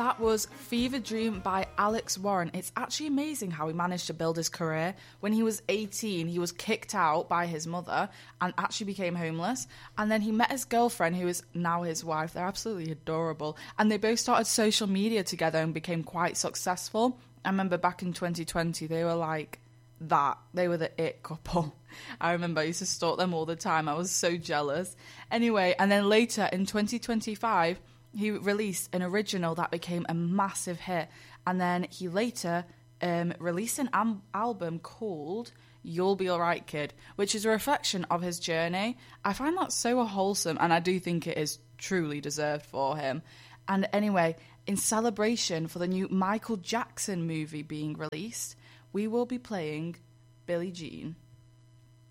that was Fever Dream by Alex Warren. It's actually amazing how he managed to build his career. When he was 18, he was kicked out by his mother and actually became homeless. And then he met his girlfriend, who is now his wife. They're absolutely adorable. And they both started social media together and became quite successful. I remember back in 2020, they were like that. They were the it couple. I remember I used to stalk them all the time. I was so jealous. Anyway, and then later in 2025, he released an original that became a massive hit. And then he later released an album called You'll Be Alright Kid, which is a reflection of his journey. I find that so wholesome, and I do think it is truly deserved for him. And anyway, in celebration for the new Michael Jackson movie being released, we will be playing Billie Jean.